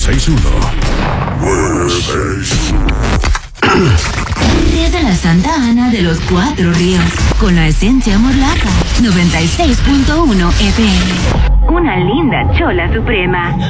Desde la Santa Ana de los Cuatro Ríos, con la esencia morlaca, 96.1 FM. Una linda chola suprema.